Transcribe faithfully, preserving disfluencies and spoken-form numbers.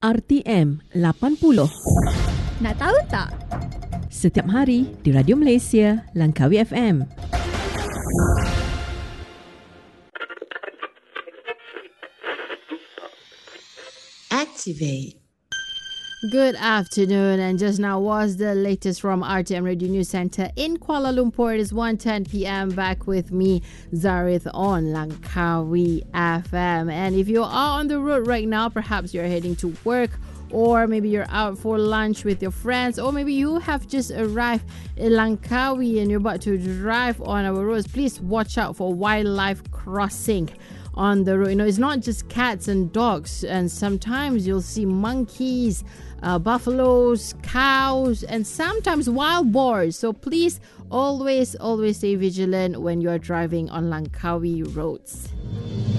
R T M lapan puluh. Nak tahu tak? Setiap hari di Radio Malaysia, Langkawi F M. Activate. Good afternoon, and just now was the latest from R T M Radio News Centre in Kuala Lumpur. It is one ten p.m. Back with me, Zarith, on Langkawi F M. And if you are on the road right now, perhaps you're heading to work, or maybe you're out for lunch with your friends, or maybe you have just arrived in Langkawi and you're about to drive on our roads, please watch out for wildlife crossing on the road. You know, it's not just cats and dogs, and sometimes you'll see monkeys, uh, buffaloes, cows, and sometimes wild boars. So please always, always stay vigilant when you're driving on Langkawi roads.